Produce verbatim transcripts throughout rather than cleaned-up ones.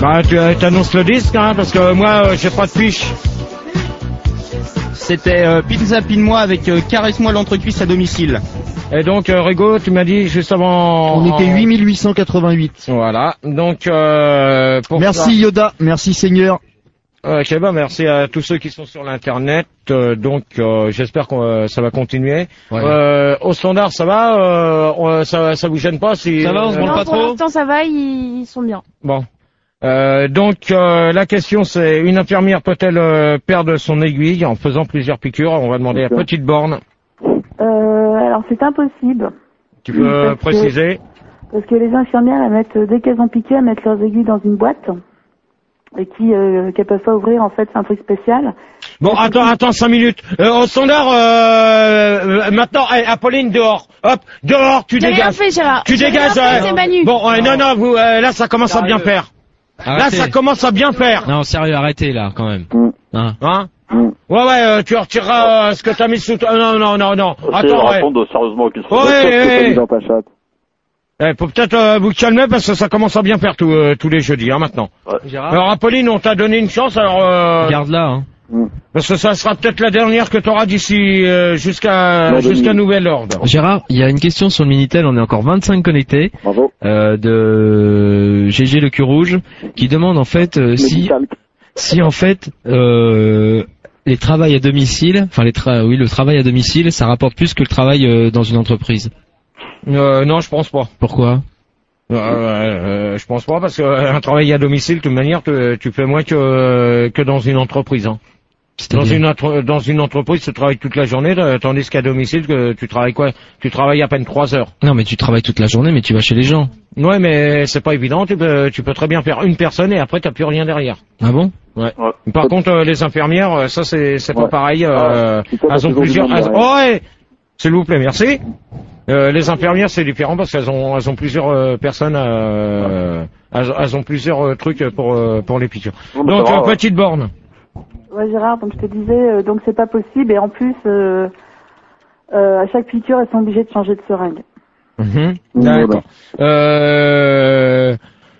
Bah, tu annonces le disque, hein, parce que moi, euh, j'ai pas de fiche. C'était euh, Pizza Pine-moi avec euh, Caresse-moi l'entrecuisse à domicile. Et donc, euh, Rigo, tu m'as dit juste avant... On était huit mille huit cent quatre-vingt-huit. Voilà, donc... Euh, pour merci ça... Yoda, merci Seigneur. Ok, bah merci à tous ceux qui sont sur l'internet. Euh, donc, euh, j'espère que euh, ça va continuer. Ouais. Euh, au standard, ça va euh, on, ça, ça vous gêne pas si ça va, on se branle non, pas pour trop. Pour l'instant, ça va, ils sont bien. Bon. Euh, donc, euh, la question, c'est une infirmière peut-elle euh, perdre son aiguille en faisant plusieurs piqûres? On va demander okay. à Petite Borne. Euh, alors, c'est impossible. Tu peux euh, préciser? Que, parce que les infirmières, elles mettent, dès qu'elles ont piqué, elles mettent leurs aiguilles dans une boîte. Et qui euh, qu'elles peuvent pas ouvrir, en fait, c'est un truc spécial. Bon, et attends, attends, cinq minutes. Euh, au standard, euh, maintenant, hey, Apolline, dehors. Hop, dehors, tu dégages. Rien fait, Gérard. Tu dégages. Fait, euh, Manu. Bon, euh, non, non, vous, euh, là, ça commence sérieux. à bien faire. Arrêtez. Là, ça commence à bien faire. Non, sérieux, arrêtez, là, quand même. Hein, hein ouais, ouais, euh, tu retireras euh, ce que t'as mis sous toi. Non, non, non, non. Attends, ouais. Répondre sérieusement aux questions. Ouais, ouais. Dans ta chatte. Eh, faut peut-être euh, vous calmer parce que ça commence à bien faire tout, euh, tous les jeudis, hein, maintenant. Ouais. Alors, Apolline, on t'a donné une chance, alors... Euh, garde-la, hein. Parce que ça sera peut-être la dernière que t'auras d'ici euh, jusqu'à jusqu'à nouvel ordre. Gérard, il y a une question sur le Minitel, on est encore vingt-cinq connectés. Bravo. Euh, de G G le cul rouge, qui demande en fait euh, si... Si en fait... Euh, les travails à domicile, enfin les tra oui, le travail à domicile, ça rapporte plus que le travail euh, dans une entreprise. Euh, non, je pense pas. Pourquoi? euh, euh, Je pense pas parce que un travail à domicile, de toute manière, tu, tu fais moins que que dans une entreprise. Hein. Dans une dans une entreprise, tu travailles toute la journée, tandis qu'à domicile, que tu travailles quoi? Tu travailles à peine trois heures. Non, mais tu travailles toute la journée, mais tu vas chez les gens. Ouais, mais c'est pas évident. Tu peux tu peux très bien faire une personne et après t'as plus rien derrière. Ah bon? Ouais. ouais. Par contre, euh, les infirmières, ça c'est c'est ouais. pas pareil. Euh, ah, elles ont plusieurs. Elles... Oh, ouais. S'il vous plaît, merci. Euh, les infirmières, c'est différent parce qu'elles ont, elles ont plusieurs euh, personnes, euh, ouais. elles, elles ont plusieurs euh, trucs pour euh, pour les piqûres. Donc, donc euh, Petite Borne. Ouais, Gérard, donc je te disais, euh, donc c'est pas possible et en plus, euh, euh, à chaque piqûre, elles sont obligées de changer de seringue. Mmh. D'accord. Euh,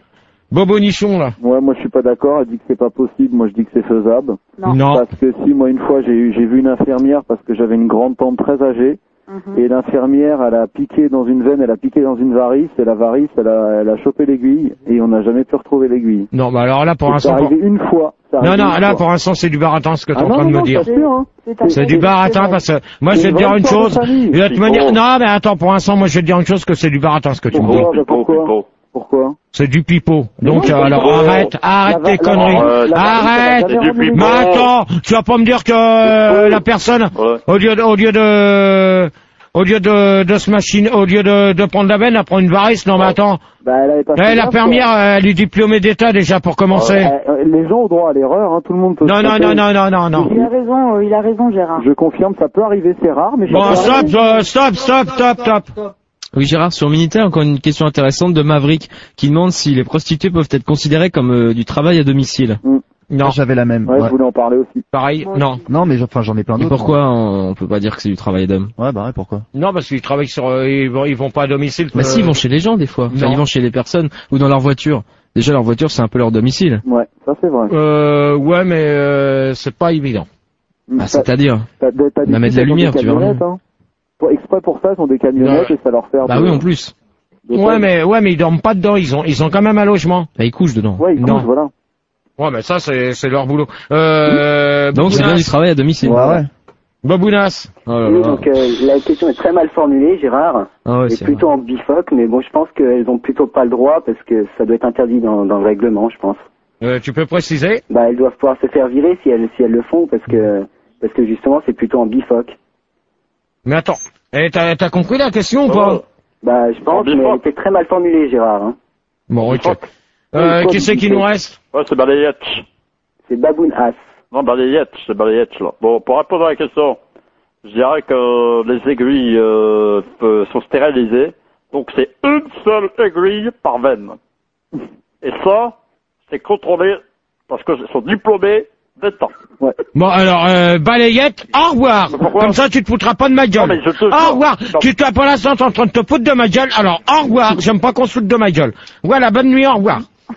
Bobo Nichon là. Ouais, moi je suis pas d'accord. Elle dit que c'est pas possible. Moi je dis que c'est faisable. Non. non. Parce que si moi une fois j'ai j'ai vu une infirmière parce que j'avais une grande tante très âgée. Mmh. Et l'infirmière, elle a piqué dans une veine, elle a piqué dans une varice, et la varice, elle a, elle a chopé l'aiguille, et on n'a jamais pu retrouver l'aiguille. Non, bah alors là, pour l'instant... C'est arrivé une fois. Non, non, là, pour l'instant, c'est du baratin, ce que tu es ah en train non, de non, me dire. Hein. C'est du baratin, parce que, moi, je vais te dire une chose, de toute manière, non, mais attends, pour l'instant, moi, je vais te dire une chose, que c'est du baratin, ce que tu me dis. Pourquoi? Pourquoi? C'est du pipeau. Donc, non, alors, arrête, arrête tes conneries. Euh, arrête! Mais attends, tu vas pas me dire que euh, la personne, ouais. au lieu de, au lieu de, au lieu de, de se machiner, au lieu de, de prendre la veine, elle prend une varice. Non, mais attends. Bah, elle avait pas eh, la infirmière, elle est diplômée d'État déjà pour commencer. Euh, les gens ont droit à l'erreur, hein, tout le monde peut. Non, non, non, non, non, non, non. Il a raison, euh, il a raison, Gérard. Je confirme, ça peut arriver, c'est rare, mais. Bon, stop, stop, stop, stop, stop. Oui, Gérard, sur Minitel, encore une question intéressante de Maverick, qui demande si les prostituées peuvent être considérées comme euh, du travail à domicile. Mm. Non, j'avais la même. Ouais, ouais, je voulais en parler aussi. Pareil, ouais. non. Non, mais enfin, j'en ai plein d'autres. Et pourquoi on, on peut pas dire que c'est du travail d'homme? Ouais, bah ouais, pourquoi? Non, parce qu'ils travaillent sur, euh, ils, vont, ils vont pas à domicile. Bah euh... si, ils vont chez les gens des fois. Enfin, ils vont chez les personnes ou dans leur voiture. Déjà, leur voiture, c'est un peu leur domicile. Ouais, ça c'est vrai. Euh, ouais, mais euh, c'est pas évident. Bah, c'est-à-dire, la mettre de la lumière, tu vois. Hein. Pour, exprès pour ça, ils ont des camionnettes ouais. et ça leur fait. Bah de... oui, en plus. Ouais, mais ouais, mais ils dorment pas dedans. Ils ont, ils ont quand même un logement. Bah, ils couchent dedans. Ouais, ils non. couchent, voilà. Ouais, mais ça, c'est, c'est leur boulot. Euh, donc, c'est bien du travail à domicile. Ouais, ouais. Babounas. Oh là là. Oui, donc, euh, la question est très mal formulée, Gérard. Ah ouais, c'est plutôt vrai. En bifoque, mais bon, je pense qu'elles ont plutôt pas le droit parce que ça doit être interdit dans, dans le règlement, je pense. Euh, tu peux préciser? Bah, elles doivent pouvoir se faire virer si elles, si elles le font parce que, parce que justement, c'est plutôt en bifoque. Mais attends. Eh, t'as, t'as compris la question ou pas? Bah, je pense, mais elle était très mal formulée, Gérard, hein. Bon, ok. Euh, qui c'est qui nous reste? Ouais, c'est Balayette. C'est Baboun As. Non, Balayette, c'est Balayette, là. Bon, pour répondre à la question, je dirais que les aiguilles euh, sont stérilisées, donc c'est une seule aiguille par veine. Et ça, c'est contrôlé parce qu'ils sont diplômés d'État. Ouais. Bon, alors, euh, Balayette, au revoir. Comme ça, tu te foutras pas de ma gueule. Non, te... Au revoir. Non. Tu t'es pour l'instant en train de te foutre de ma gueule, alors au revoir. J'aime pas qu'on se foute de ma gueule. Voilà, bonne nuit, au revoir.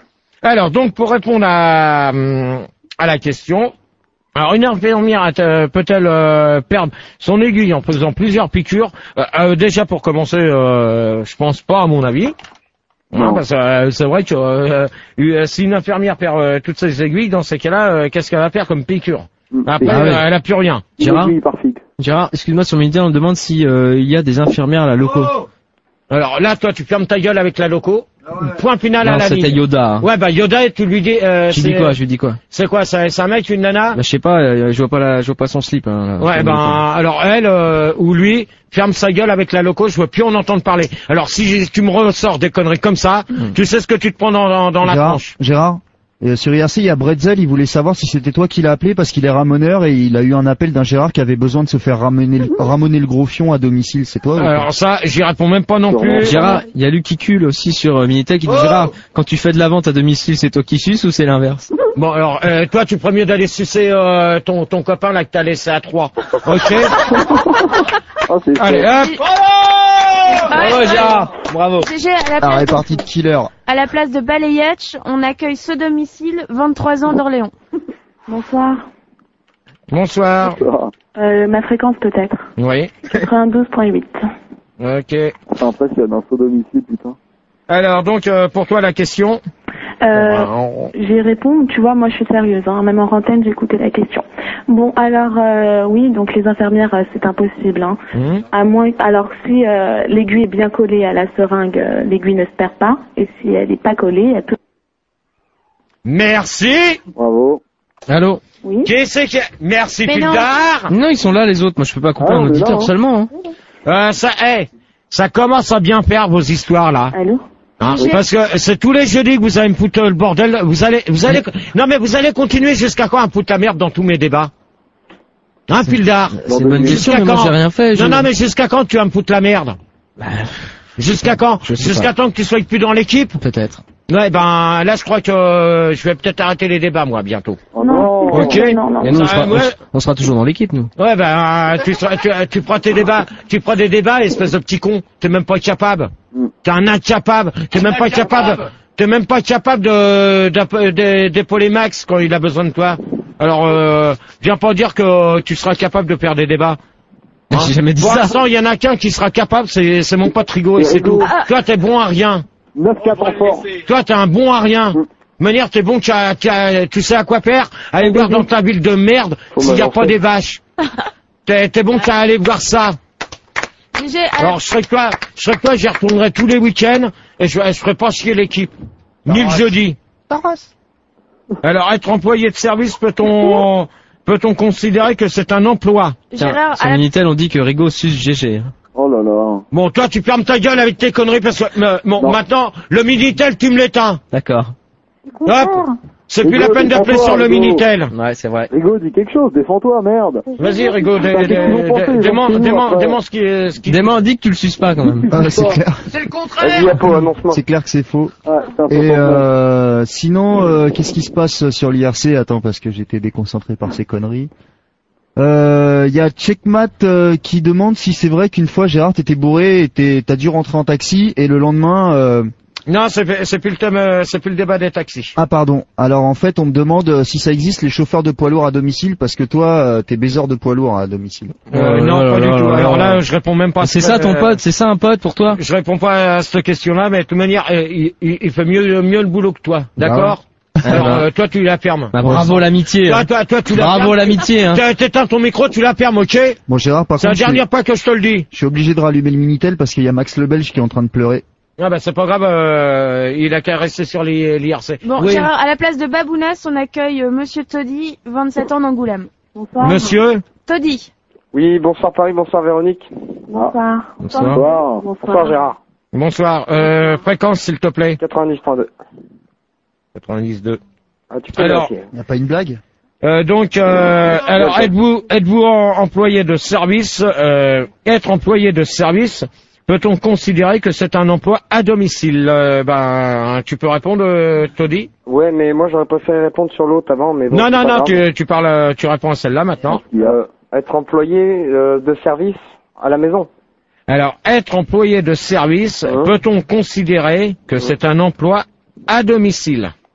Alors, donc, pour répondre à, à la question, alors une infirmière peut-elle euh, perdre son aiguille en faisant plusieurs piqûres? euh, euh, Déjà, pour commencer, euh, je pense pas, à mon avis. Non, parce que euh, c'est vrai que euh, euh, si une infirmière perd euh, toutes ses aiguilles, dans ces cas-là, euh, qu'est-ce qu'elle va faire comme piqûre? Après, Ah ouais. euh, elle a plus rien. Gérard, Gérard, excuse-moi, sur Minitel, on me demande si euh, il y a des infirmières à la loco. Alors là, toi, tu fermes ta gueule avec la loco. Point final Non, à la ligne. c'était Yoda. Hein. Ouais, bah Yoda, tu lui dis. Euh, Je lui dis quoi Je lui dis quoi C'est quoi ça? C'est un mec, une nana? Bah, je sais pas, euh, je vois pas la, je vois pas son slip. Hein, là, Ouais, ben alors elle euh, ou lui ferme sa gueule avec la loco. Je veux plus en entendre parler. Alors si tu me ressors des conneries comme ça, mmh. tu sais ce que tu te prends dans, dans, dans la Gérard, tranche. Gérard, euh, sur I R C, il y a Bretzel, il voulait savoir si c'était toi qui l'as appelé parce qu'il est ramoneur et il a eu un appel d'un Gérard qui avait besoin de se faire ramener le, ramoner le gros fion à domicile. C'est toi? Alors ça, j'y réponds même pas non plus. Gérard, il y a Lucicule aussi sur euh, Minitel qui dit oh Gérard, quand tu fais de la vente à domicile, c'est toi qui suces ou c'est l'inverse? Bon alors, euh, toi, tu ferais mieux d'aller sucer euh, ton ton copain là que t'as laissé à trois. Ok. Oh, allez, hop. Bravo Gérard, bravo. G G, à la Ah, place, répartie de killer. à la place de Balayetch, on accueille ce domicile, vingt-trois ans d'Orléans. Bonsoir. Bonsoir. Euh, ma fréquence peut-être. Oui. quatre-vingt-douze virgule huit. Ok. C'est impressionnant, ce domicile, putain. Alors donc euh, pour toi la question. Euh, j'y réponds, tu vois, moi je suis sérieuse, hein, même en antenne j'ai écouté la question. Bon, alors euh, oui, donc les infirmières euh, c'est impossible, hein. Mmh. À moins, alors si euh, l'aiguille est bien collée à la seringue, euh, l'aiguille ne se perd pas, et si elle n'est pas collée, elle peut. Merci. Bravo. Allô. Oui. Qui c'est qui? Merci Mais non. Pildar. Non, ils sont là les autres. Moi, je peux pas couper Ah, un on est auditeur là, hein. seulement. Hein. Euh, ça, hey, ça commence à bien faire vos histoires là. Allô. Hein, parce que c'est tous les jeudis que vous allez me foutre le bordel. Vous allez, vous allez, non mais vous allez continuer jusqu'à quand à me foutre la merde dans tous mes débats? Hein, Pildar? C'est une bonne question, mais moi j'ai rien fait. Je... Non, non, mais jusqu'à quand tu vas me foutre la merde? Bah, jusqu'à quand? Jusqu'à temps que tu sois plus dans l'équipe? Peut-être. Ouais, ben là je crois que euh, je vais peut-être arrêter les débats moi bientôt. Oh non. Ok. Non, non. Et nous, on, Ça, sera, ouais. on sera toujours dans l'équipe, nous. Ouais, ben euh, tu, seras, tu, tu prends tes débats, tu prends des débats, espèce de petit con. T'es même pas capable. T'es un incapable. T'es même pas capable. T'es même pas capable de de- de- d'épauler Max quand il a besoin de toi. Alors euh, viens pas dire que tu seras capable de faire des débats. Hein. J'ai jamais dit Pour ça. l'instant, il y en a qu'un qui sera capable, c'est c'est mon pote Rigaud et c'est tout. Toi, t'es bon à rien. neuf quatre en fort. Toi, t'es un bon à rien. De manière, t'es bon, tu, as, tu, as, tu sais à quoi faire. Aller voir dans ta ville de merde s'il n'y a pas des vaches. T'es, t'es bon, tu as aller voir ça. G G, à la- Alors, je serais que toi, je serais que toi, j'y retournerai tous les week-ends et je, je ferai pas chier l'équipe. Ni le jeudi. Alors, être employé de service, peut-on, peut-on considérer que c'est un emploi? Gérard, Sur à la- Minitel, on dit que Rigaud suce G G. hein. Oh là là. Bon, toi, tu fermes ta gueule avec tes conneries parce que, euh, bon, Non. maintenant, le Minitel, tu me l'éteins. D'accord. Hop. C'est plus la Rigaud, peine d'appeler défends-toi, sur le Rigaud. Minitel. Ouais, c'est vrai. Rigaud, dis quelque chose, défends-toi, merde. Vas-y, Rigaud, dé- Qu'est-ce dé- qu'ils vont penser, dé- ils vont dément, finir dément, après. dément ce qui est, ce qui Dément dit que tu le suces pas quand même. Ah, c'est clair. C'est le Vas-y, contraire. Apo, annonce-moi. C'est clair que c'est faux. Ah, c'est un peu Et pour euh, sinon, euh, qu'est-ce qui se passe sur l'I R C? Attends, parce que j'étais déconcentré par ces conneries. Il euh, y a Checkmat euh, qui demande si c'est vrai qu'une fois Gérard t'étais bourré et t'es- t'as dû rentrer en taxi et le lendemain. Euh... Non, c'est, c'est plus le thème, euh, c'est plus le débat des taxis. Ah pardon. Alors en fait, on me demande euh, si ça existe les chauffeurs de poids lourds à domicile parce que toi, euh, t'es baiseur de poids lourds à domicile. Euh, Oh non, là pas là du là tout. là Alors là. là, je réponds même pas. à C'est ce- ça ton euh, pote, c'est ça un pote pour toi? Je réponds pas à cette question-là, mais de toute manière, euh, il, il, il fait mieux, mieux le boulot que toi. D'accord? Alors, bah. euh, toi, tu la fermes. Bah, bravo l'amitié. Toi, hein. toi, toi, tu la Bravo fermes. l'amitié. Hein. T'é- T'éteins ton micro, tu la fermes, ok? Bon Gérard, par C'est la contre, je suis, dernière fois que je te le dis. je suis obligé de rallumer le Minitel parce qu'il y a Max le Belge qui est en train de pleurer. Ah bah c'est pas grave, euh, il a qu'à rester sur l'I- l'I R C. Bon, Oui. Gérard, à la place de Babounas, on accueille euh, Monsieur Toddy, vingt-sept ans d'Angoulême. Bonsoir. Monsieur? Toddy. Oui, bonsoir Paris, bonsoir Véronique. Bonsoir. Bonsoir. Bonsoir. Bonsoir Gérard. Bonsoir. Euh, fréquence, s'il te plaît. quatre-vingt-dix point deux. quatre-vingt-dix deux. Ah, tu peux Alors, vérifier. Y a pas une blague? Euh, donc, euh, alors êtes-vous êtes-vous en- employé de service? euh, Être employé de service, peut-on considérer que c'est un emploi à domicile? Euh, Ben, tu peux répondre, euh, Toddy? Ouais, mais moi j'aurais préféré répondre sur l'autre avant, mais bon. Non, c'est non, pas non, grave. tu, tu parles, euh, tu réponds à celle-là maintenant. Euh, être employé euh, de service à la maison. Alors, être employé de service, Hein peut-on considérer que c'est un emploi à domicile?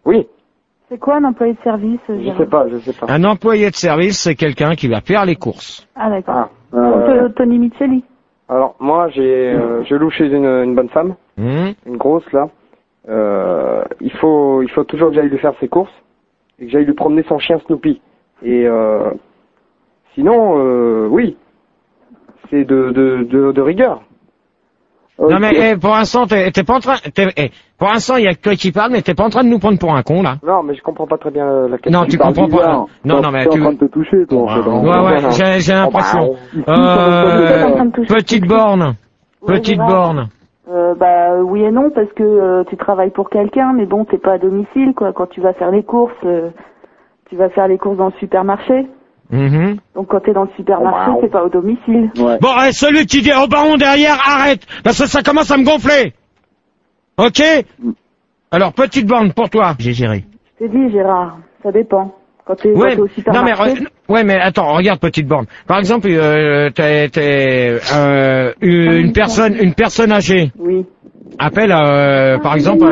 Oui. C'est quoi un employé de service? Je sais pas, je sais pas. Un employé de service, c'est quelqu'un qui va faire les courses. Ah d'accord. Ah, euh... Tony Micheli. Alors moi, j'ai, euh, je loue chez une, une bonne femme, mmh. une grosse là. Euh, il faut, il faut toujours que j'aille lui faire ses courses et que j'aille lui promener son chien Snoopy. Et euh, sinon, euh, oui, c'est de, de, de, de rigueur. Non mais eh, pour l'instant, t'es, t'es pas en train. T'es, eh, pour l'instant, il y a que toi qui parle, mais t'es pas en train de nous prendre pour un con là. Non, mais je comprends pas très bien la question. Non, tu comprends pas. Non, non, mais tu tu. es en train de te toucher, toi. Ouais, ouais, ouais, j'ai, j'ai l'impression. Euh, petite borne, petite borne. Euh, bah oui et non, parce que euh, tu travailles pour quelqu'un, mais bon, t'es pas à domicile, quoi. Quand tu vas faire les courses, euh, tu vas faire les courses dans le supermarché. Mmh. Donc quand t'es dans le supermarché, oh, wow. T'es pas au domicile. Ouais. Bon, allez, celui qui dit au baron derrière, arrête, parce que ça commence à me gonfler. Ok? Alors, petite borne pour toi. J'ai géré. Je t'ai dit, Gérard, ça dépend. Quand t'es, ouais, quand t'es au supermarché. Non, mais, ouais, mais attends, regarde, petite borne. Par exemple, euh, t'es, t'es, euh, une personne, une personne âgée. Oui. Appelle, euh, par exemple.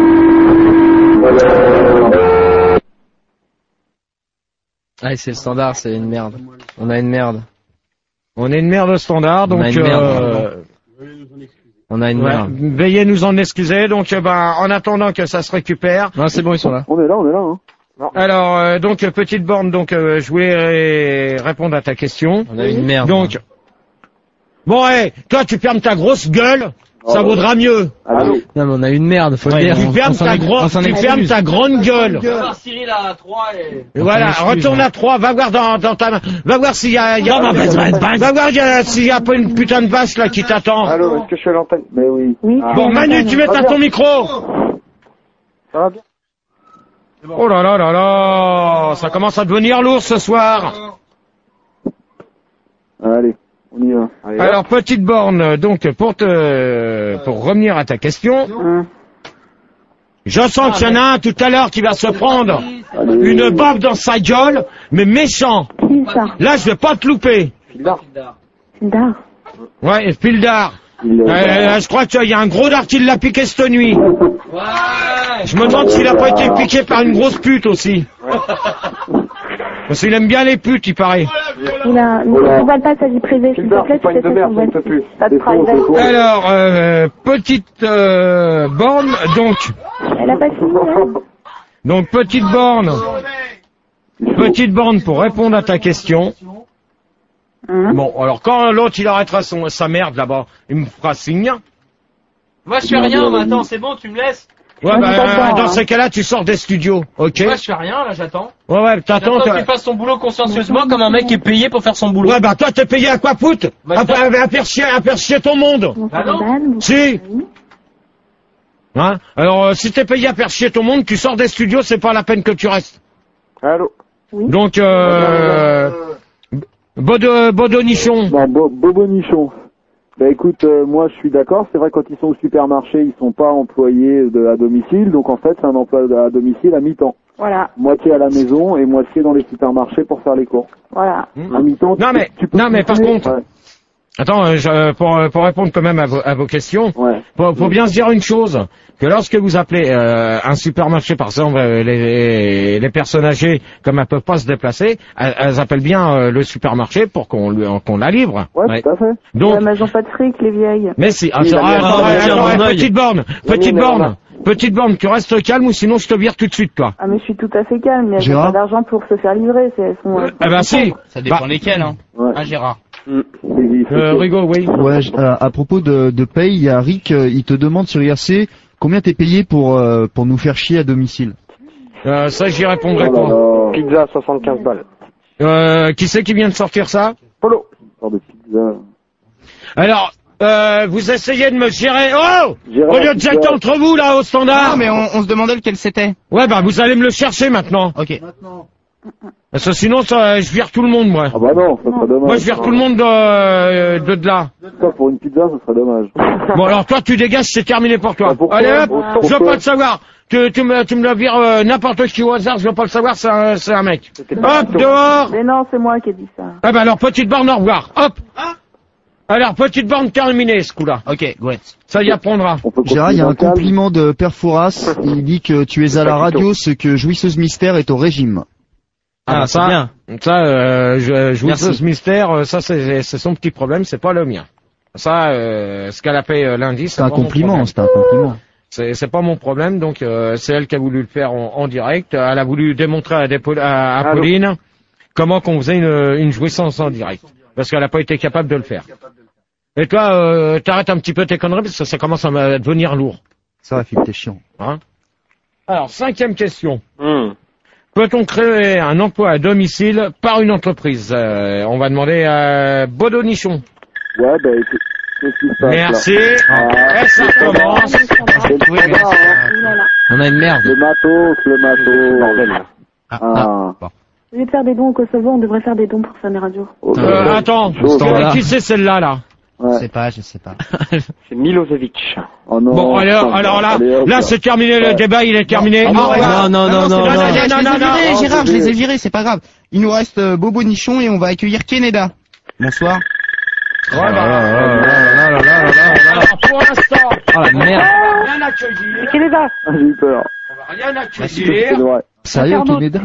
Ah, c'est le standard, c'est une merde. On a une merde. On est une merde au standard, donc. On a une merde. Euh, on a une ouais, merde. Veuillez nous en excuser, donc, ben, en attendant que ça se récupère. Non, c'est bon, ils sont là. On est là, on est là, hein. Non. Alors, euh, donc, petite borne, donc, euh, je voulais ré- répondre à ta question. On a une merde. Donc. Hein. Bon, hé, hey, toi, tu fermes ta grosse gueule. Ça oh, vaudra mieux. Allô. Non, mais on a une merde, faut ouais, le dire. Tu fermes ta, gro- tu fermes ta grande gueule. Cyril à trois et... et voilà, retourne à trois, va voir dans, dans ta main. Va voir s'il y a, y a non, va, va voir s'il y a pas une putain de vache là qui t'attend. Allô, est-ce que je suis à l'antenne? Mais oui. oui ah. Bon, Manu, tu mets à ton micro. Ça va bien? Bon. Oh là là là là, ça commence à devenir lourd ce soir. Allez. On y va. Allez, alors, hop. Petite borne, donc, pour te, pour revenir à ta question, mmh. je sens qu'il y en a un tout à l'heure qui va se prendre Allez. Une baffe dans sa gueule, mais méchant. Là, je vais pas te louper. Fildar. Fildar. Ouais, Fildar. Euh, je crois qu'il y a un gros dard qui l'a piqué cette nuit. Ouais. Je me demande s'il a pas été piqué par une grosse pute aussi. Ouais. Parce qu'il aime bien les putes, il paraît. Il a, ne dévoile pas sa vie privée, s'il te plaît, tu fais ça sur WhatsApp. Alors, euh, petite euh, borne, donc. Elle a pas fini, hein. Donc, petite borne. Petite borne pour répondre à ta question. Hum. Bon, alors quand l'autre il arrêtera son, sa merde là-bas, il me fera signe. Moi je fais rien, maintenant c'est bon, tu me laisses. Ouais, bah, euh, dans hein. ces cas-là, tu sors des studios, ok? Moi je fais rien, là j'attends. Ouais, ouais, t'attends. J'attends qu'il fasse son boulot consciencieusement comme un mec qui est payé pour faire son boulot. Ouais, bah toi t'es payé à quoi foutre? Bah, à, à, à faire chier, à faire chier ton monde. Bah non. Si. Hein? Alors, euh, si t'es payé à faire chier ton monde, tu sors des studios, c'est pas la peine que tu restes. Allô? Oui. Donc, euh... Bodo, Bodonichon. Bon, bo, Bobonichon. Bah écoute, euh, moi je suis d'accord, c'est vrai quand ils sont au supermarché, ils sont pas employés de, à domicile, donc en fait c'est un emploi à domicile à mi-temps. Voilà. Moitié à la maison et moitié dans les supermarchés pour faire les courses. Voilà. Mmh. À mi-temps. Non tu, mais, tu peux non mais par contre, ouais. Attends, euh, je, pour, pour répondre quand même à vos, à vos questions, ouais. faut, faut bien se dire une chose, que lorsque vous appelez euh, un supermarché, par exemple, euh, les, les personnes âgées, comme elles peuvent pas se déplacer, elles, elles appellent bien euh, le supermarché pour qu'on lui, qu'on la livre. Ouais, ouais, tout à fait. Donc, ouais, mais elles ont pas de fric, les vieilles. Mais si, ah, ah, ah, petite borne, petite borne. Petite borne, tu restes calme ou sinon je te vire tout de suite, toi. Ah mais je suis tout à fait calme, mais elles ont pas d'argent pour se faire livrer, c'est, elles sont... Euh, eh ben si. Ça dépend bah, lesquelles, hein. Ouais. Hein, Gérard. Mmh. Euh, Rigo, oui. Ouais, euh, à propos de, de paye, il y a Rick, euh, il te demande sur I R C combien t'es payé pour euh, pour nous faire chier à domicile. Euh, ça j'y répondrai oh pas. là. Pizza soixante-quinze balles. Euh, qui c'est qui vient de sortir ça? Polo. Sort de pizza. Alors, euh, vous essayez de me gérer. Oh, Gérard, au lieu de jeter entre vous là au standard. Non mais on, on se demandait lequel c'était. Ouais bah vous allez me le chercher maintenant. Ok. Maintenant. Parce que sinon ça, je vire tout le monde moi. Ah bah non, ça serait dommage. Moi je vire tout le monde de, de, de là. Ça pour une pizza, ça serait dommage. Bon alors toi tu dégages, c'est terminé pour toi. Bah, allez hop, pourquoi je veux pas le savoir. Tu, tu me, tu me le vires euh, n'importe qui au hasard, je veux pas le savoir, c'est un, c'est un mec. Hop, dehors. Mais non, c'est moi qui ai dit ça. Ah bah alors petite borne, au revoir. Hop. Alors, petite bande terminée, ce coup-là. Ok, great. Ça y apprendra. Gérard, il y a un compliment de Père Fouras. Il dit que tu es à la radio, ce que Jouisseuse Mystère est au régime. Ah, ah ça, bien. Ça, euh, je, Jouisseuse Mystère, ça c'est, c'est son petit problème, c'est pas le mien. Ça, euh, ce qu'elle a fait euh, lundi, c'est un compliment, c'est un compliment. C'est, c'est pas mon problème, donc euh, c'est elle qui a voulu le faire en, en direct. Elle a voulu démontrer à, Dépo- à, à Pauline comment qu'on faisait une, une jouissance en direct, parce qu'elle n'a pas été capable de le faire. Et toi, euh, t'arrêtes un petit peu tes conneries, parce que ça commence à devenir lourd. Ça va, Philippe, t'es chiant. Hein? Alors, cinquième question. Mmh. Peut-on créer un emploi à domicile par une entreprise? euh, On va demander à Bodo Nichon. Ouais, bah écoute, qu'est-ce qui se passe? Merci. Ah, Et ça commence. Oui, mais on a une merde. Le matos, le matos. Bordel. Ah. ah. Bon. Au lieu de faire des dons au Kosovo, on devrait faire des dons pour Famille Radio. Euh, euh, attends, qui c'est celle-là, là? Ouais. Je sais pas, je sais pas. C'est Milosevic. Oh non. Bon, alors, alors là, allez, là, c'est terminé, le débat, il est terminé. Ah, non, oh, non, non, non, non, non, non, non, je non, les ai non, virés, non, Gérard, je les ai virés, c'est pas grave. Il nous reste euh, Bobo Nichon et on va accueillir Keneda. Bonsoir. Oh là là là là là là là là. Pour l'instant. Oh la merde. Rien accueillir. Keneda. J'ai eu peur. On va rien accueillir. Sérieux, Keneda?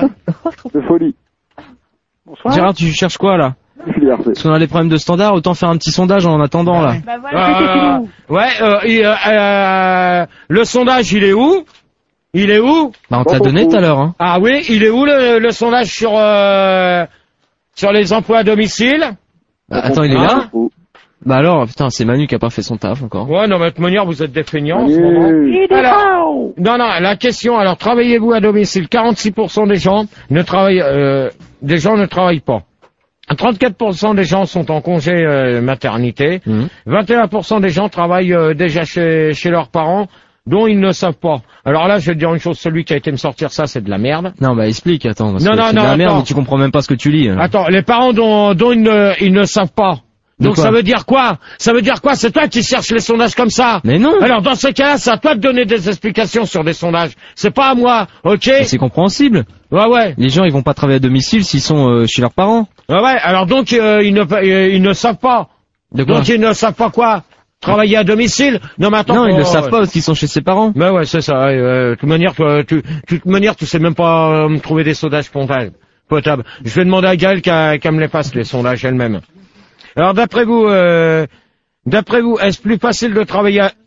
De folie. Bonsoir. Gérard, tu cherches quoi, là? Parce qu'on a des problèmes de standard, autant faire un petit sondage en attendant, là. Bah voilà. Euh, ouais, euh, et, euh, euh, le sondage, il est où? Il est où? Bah on te l'a donné tout à l'heure, hein. Ah oui, il est où le, le sondage sur euh, sur les emplois à domicile? Bah, attends, il est là? Bah alors, putain, c'est Manu qui a pas fait son taf encore. Ouais, non, mais de toute manière, vous êtes des feignants en ce moment. Alors, non, non, la question, alors, travaillez-vous à domicile? quarante-six pour cent des gens ne travaillent, euh, des gens ne travaillent pas. trente-quatre pour cent des gens sont en congé euh, maternité. Mmh. vingt et un pour cent des gens travaillent euh, déjà chez, chez leurs parents, dont ils ne savent pas. Alors là, je vais te dire une chose, celui qui a été me sortir ça, c'est de la merde. Non, bah explique, attends, parce non, que non, c'est non, de la attends. merde, mais tu comprends même pas ce que tu lis. Hein. Attends, les parents dont, dont ils, ne, ils ne savent pas. Donc ça veut dire quoi? Ça veut dire quoi? C'est toi qui cherches les sondages comme ça? Mais non. Alors dans ce cas-là, c'est à toi de donner des explications sur des sondages. C'est pas à moi, ok? Mais c'est compréhensible. Ouais, ouais. Les gens, ils vont pas travailler à domicile s'ils sont euh, chez leurs parents. Ouais, ouais. Alors donc euh, ils ne euh, ils ne savent pas. De quoi? Donc ils ne savent pas quoi? Travailler à domicile? Non, mais attends. Non, ils oh, ne savent pas parce qu'ils sont chez ses parents. Ben ouais, c'est ça. Euh, de toute manière, toi, tu, tu, de toute manière, tu sais même pas euh, me trouver des sondages potables. Potables. Je vais demander à Gaëlle qu'elle qu'elle me les fasse les sondages elle-même. Alors d'après vous, euh, d'après vous, est-ce plus facile de travailler à...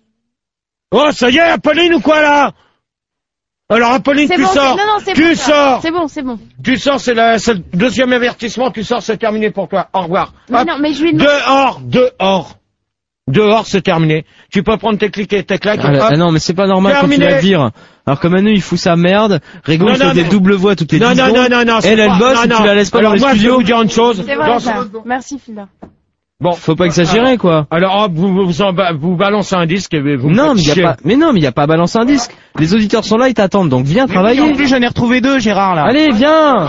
Oh, ça y est, Apolline ou quoi là? Alors Apolline, c'est tu bon, sors, non, non, c'est tu bon, sors. C'est bon, c'est bon. Tu sors, c'est, la, c'est le deuxième avertissement, tu sors, c'est terminé pour toi. Au revoir. Mais Hop. non, mais je lui demande... Dehors, dehors. Dehors, c'est terminé. Tu peux prendre tes clics et tes claques. Ah, ah non, mais c'est pas normal quand tu la vires. Alors que Manu, il fout sa merde. Rigo, il fait des doubles voix toutes les dix secondes. Non, non, non, non, elle, elle bosse et tu la laisses pas dans les studios. Alors moi, je vais vous dire une chose. C'est vrai, ça. Merci, Phila. Bon, faut pas exagérer, quoi. Alors, hop, vous, vous, en, vous balancez un disque et vous non, me mais faites y a pas, mais non, mais il y a pas à balancer un disque. Les auditeurs sont là, ils t'attendent, donc viens mais travailler. En plus, j'en ai retrouvé deux, Gérard, là. Allez, viens!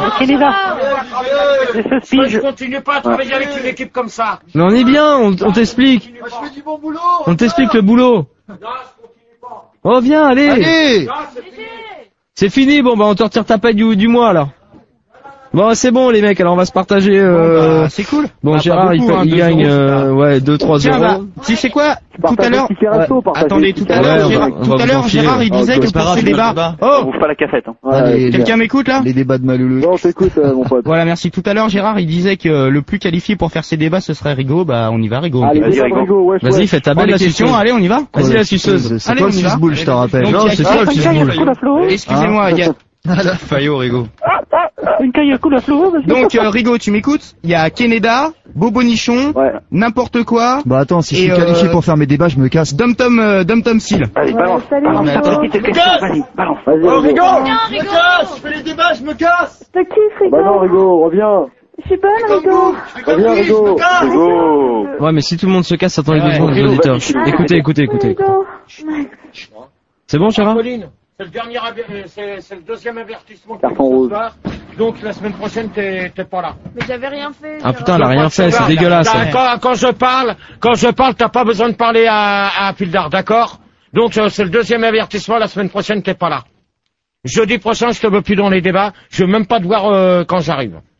Je continue pas à travailler avec une équipe comme ça. Mais on est bien, on, on t'explique. Je fais du bon boulot. On t'explique le boulot. Non, je continue pas. Oh, viens, allez. Allez! Non, c'est fini. C'est fini, bon, bah, on te retire ta paille du, du mois, alors. Bon, c'est bon, les mecs, alors on va se partager, euh... Bon, bah, c'est cool. Bon, bah, Gérard, beaucoup, il, hein, il gagne, euh, ouais, deux, trois euros. Bah, tu sais quoi? Tout à l'heure, ouais. attendez, tout à l'heure, ouais, Gérard, tout à l'heure, Gérard, il disait que pour ce débat, oh, ouvre pas la cafette, hein. Ouais, quelqu'un m'écoute, là? Les débats de Maloulou. Non, t'écoute, euh, mon pote. Voilà, merci. Tout à l'heure, Gérard, il disait que le plus qualifié pour faire ces débats, ce serait Rigo. Bah, on y va, Rigo. Allez, vas-y, Rigo. Rigo, ouais, Vas-y, fais ta belle la question, allez, on y va. Vas-y, la suceuse. C'est Allez, pas on le y va. suce-boule, je te rappelle. Donc, Non, c'est ça, le suce-boule. Excusez-moi, il y a... Fayot, Rigo. Une caille à coup la fleur. Donc, euh, Rigo, tu m'écoutes? Il y a Keneda, Bobo Nichon, ouais. N'importe quoi. Bah attends, si je Et suis qualifié euh, pour faire mes débats, je me casse. Dom Tom, euh, Dom Tom Seal. Allez, balance. Salut, balance. Rigo. Attends, petite question, vas-y, balance. Vas-y, Oh, Rigo! Viens, Rigo! Je fais les débats, je me casse! Je te kiffe, Rigo. Bah non, Rigo, reviens. Je suis bonne, Rigo. Reviens, Rigo. Rigo. Ouais, mais si tout le monde se casse, attendez deux Ouais, secondes, les Rigo, auditeurs. vas-y. Écoutez, écoutez, écoutez. Rigo. C'est bon, Gérard? Pauline, c'est le dernier, aver- euh, c'est, c'est le deuxième avertissement que Carton tu fais ce rouge. soir. Donc la semaine prochaine, t'es, t'es pas là. Mais j'avais rien fait. Ah putain, elle a rien fait, c'est dégueulasse. Quand, quand, quand je parle, quand je parle, t'as pas besoin de parler à, à Pildar, d'accord? Donc euh, c'est le deuxième avertissement, la semaine prochaine, t'es pas là. Jeudi prochain, je te veux plus dans les débats, je veux même pas te voir euh, quand j'arrive.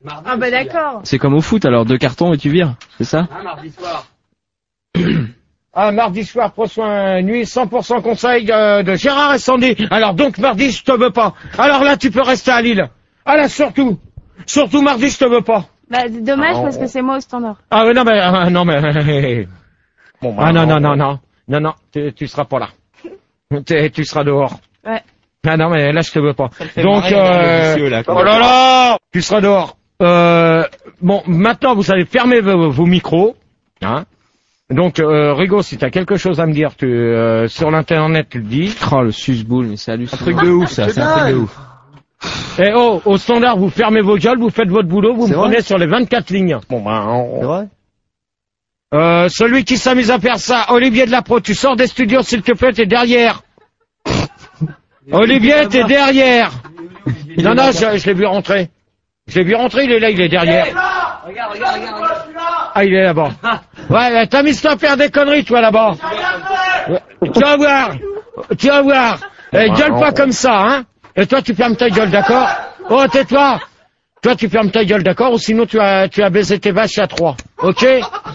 Ah bah d'accord. C'est comme au foot, alors deux cartons et tu vires, c'est ça? Un mardi soir. Ah, mardi soir, prochain nuit, cent pour cent conseil de, de Gérard et Sandy. Alors donc mardi, je te veux pas. Alors là, tu peux rester à Lille. Ah là, surtout. Surtout mardi, je te veux pas. Bah dommage Ah, parce que c'est moi au standard. Ah oui, non mais, ah, non mais, bon, bah, ah non, non, non, non, non, non, tu, tu seras pas là. Tu, tu seras dehors. Ouais. Ah non mais là, je te veux pas. fait Donc, marrer, euh, le vicieux, là, quand oh même. là là, tu seras dehors. Euh, bon, maintenant, vous allez fermer vos, vos micros, hein. Donc, euh, Rigo, si t'as quelque chose à me dire, tu, euh, sur l'internet, tu le dis. Oh, le susboule, mais c'est hallucinant. Un truc de ouf, ça, c'est un truc de ouf. Et oh, au standard, vous fermez vos gueules, vous faites votre boulot, vous me C'est vrai prenez sur les vingt-quatre lignes. Bon, ben, on- C'est vrai? Euh, celui qui s'amuse à faire ça, Olivier de la Pro, tu sors des studios, s'il te plaît, t'es derrière. Olivier, t'es derrière. Non, non, je, je l'ai vu rentrer. Je l'ai vu rentrer, il est là, il est derrière. Regarde, regarde, regarde, regarde. Ah, il est là-bas. Ouais, t'as mis à faire des conneries, toi, là-bas. Tu vas voir. Tu vas voir. Eh, gueule pas comme ça, hein. Et toi, tu fermes ta gueule, d'accord? Oh, tais-toi. Toi, tu fermes ta gueule, d'accord? Ou sinon, tu as, tu as baisé tes vaches à trois. Ok?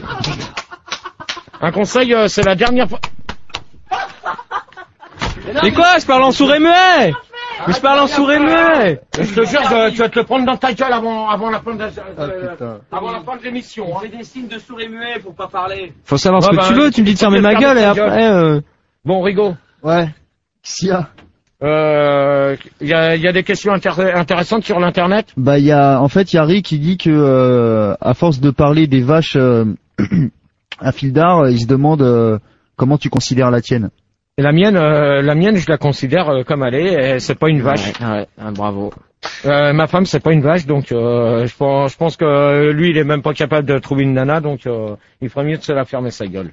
Un conseil, euh, c'est la dernière fois. Mais quoi? Je parle en sourd et muet! Mais je parle en sourd et muet! Je te jure que tu vas te le prendre dans ta gueule avant, avant la fin de, euh, avant la fin de l'émission, hein. C'est des signes de sourd et muet, faut pas parler. Faut savoir ce Ouais, que bah, tu veux, tu me dis de fermer ma ferme gueule et ta après, euh... Bon, Rigo. Ouais. Qu'est-ce qu'il y a? Euh, il y a, il y a des questions intér- intéressantes sur l'internet. Bah, il y a, en fait, il y a Rick qui dit que, euh, à force de parler des vaches, euh, à fil d'art, il se demande, euh, comment tu considères la tienne. Et la mienne, euh, la mienne, je la considère euh, comme elle est. Et c'est pas une vache. Ouais, ouais, ah, bravo. Euh, ma femme, c'est pas une vache, donc euh, je pense, je pense que lui, il est même pas capable de trouver une nana, donc euh, il ferait mieux de se la fermer sa gueule.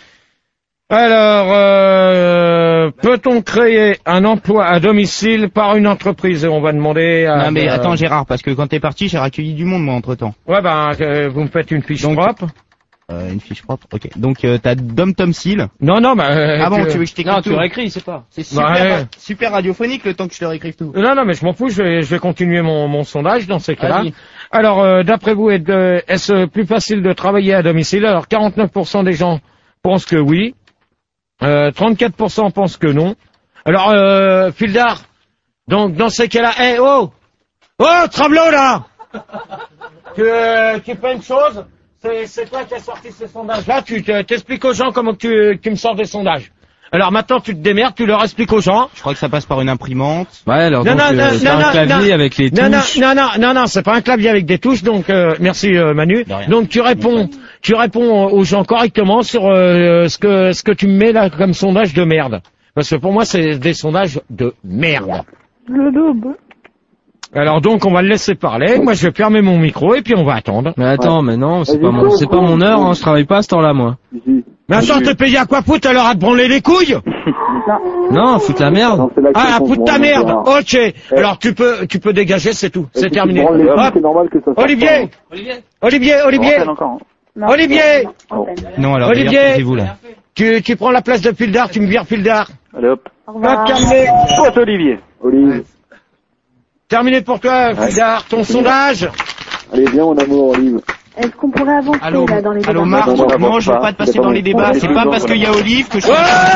Alors, euh, peut-on créer un emploi à domicile par une entreprise? Et on va demander à... Non mais euh, attends Gérard, parce que quand t'es parti, j'ai accueilli du monde moi entre temps. Ouais, ben, euh, vous me faites une fiche Donc, propre. Euh, une fiche propre, ok. Donc euh, t'as Dom Tom Seal. Non, non, bah... euh, Ah bon, que- tu veux que je t'écrive Non, tout? tu réécris, c'est pas. C'est super, Ouais. super radiophonique le temps que je te réécrive tout. Non, non, mais je m'en fous, je vais, je vais continuer mon, mon sondage dans ces cas-là. Vas-y. Alors, euh, d'après vous, est- de- est-ce plus facile de travailler à domicile? Alors, quarante-neuf pour cent des gens pensent que oui. Euh, trente-quatre pour cent pensent que non. Alors, euh, Fildar, donc dans ces cas-là, eh, oh Oh, Travelot, là tu, euh, tu fais une chose, c'est, c'est toi qui as sorti ces sondages-là, tu te- t'expliques aux gens comment tu, tu me sors des sondages. Alors maintenant, tu te démerdes, tu leur expliques aux gens. Je crois que ça passe par une imprimante. Ouais, alors Non, donc, non, euh, non, c'est non, un non, clavier non. avec les Non, non, touches. non, non, non, non, c'est pas un clavier avec des touches, donc euh, merci euh, Manu. De rien. Donc tu réponds, tu réponds aux gens correctement sur euh, ce que ce que tu me mets là comme sondage de merde. Parce que pour moi, c'est des sondages de merde. Le daube. Alors donc, on va le laisser parler. Moi, je vais fermer mon micro et puis on va attendre. Mais attends, mais non, c'est Vas-y, pas mon, cours, c'est pas cours, mon heure, cours. hein, je travaille pas à ce temps-là, moi. Ici. Mais attends, t'es payé à quoi foutre alors à te branler les couilles? Non, foutre la merde. Non, c'est là que Ah, ça foutre ta comprend, merde. Gérard. Ok. Alors tu peux, tu peux dégager, c'est tout. Et C'est si tu terminé. branles les couilles, Hop. c'est normal que ça sorte Olivier, Olivier, Olivier, Olivier, pas. Encore. Non, Olivier. antenne. Non alors Olivier. d'ailleurs, taisez-vous là. tu, tu prends la place de Fildar, tu me vires Fildar. Allez hop. Au Hop, revoir. terminé. Toi, Olivier. Olive. Terminé pour toi, Fildar. Ton sondage. Allez, viens, mon amour, Olive. Est-ce qu'on pourrait avancer Allô, là dans les allô débats? Marc, Non, non, non je veux pas. pas te passer C'est pas dans bon. les débats, c'est pas parce qu'il y a Olive que je...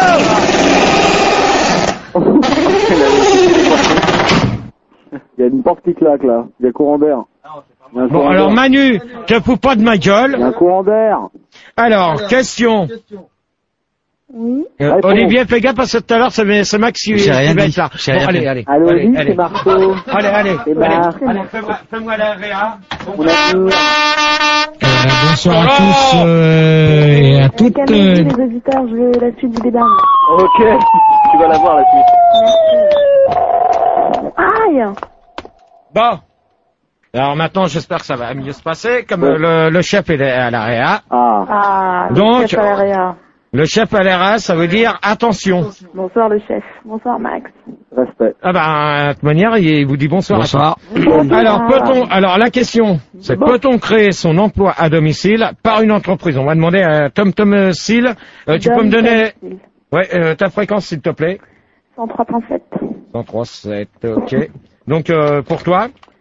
Il y a une porte qui claque, là. Il y a courant d'air. Il y a un Bon, courant alors d'air. Manu, te fous pas de ma Il y a gueule. un courant d'air. Alors, question. Oui. Euh, Réponds. Olivier, fais gaffe parce que tout à l'heure, c'est c'est Max qui, J'ai qui rien va dit. être là. J'ai Bon, rien allez, dit. allez, Allô, allez, Olive, allez. c'est Marceau. Allez, allez, C'est allez, Marc. allez, fais-moi, fais-moi la réa. Mon amour. Euh, bonsoir à tous euh, et à toutes. Calmez-vous, euh, les auditeurs, je veux la suite du débat. moi. Ok. Tu vas la voir la suite. Aïe. Bon. Alors maintenant, j'espère que ça va mieux se passer. Comme euh, le, le chef est à la réa. Ah. Ah, le Donc- chef à la réa. Le chef à la réa, ça veut dire attention. Bonsoir le chef. Bonsoir Max. Respect. Ah ben, de toute manière, il vous dit bonsoir. Bonsoir. Alors, peut-on, alors la question, c'est peut-on créer son emploi à domicile par une entreprise? On va demander à Tom Tom Seal. Euh, tu peux me donner, ouais, euh, ta fréquence s'il te plaît. cent trois point sept. cent trois sept, ok. Donc, euh, pour toi?